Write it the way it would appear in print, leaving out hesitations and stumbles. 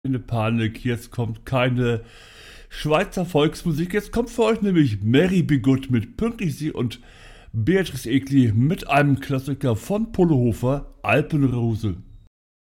Keine Panik, jetzt kommt keine Schweizer Volksmusik. Jetzt kommt für euch nämlich Mary Be Good mit Pünktlich Sie und Beatrice Egli mit einem Klassiker von Polo Hofer, Alpenrose.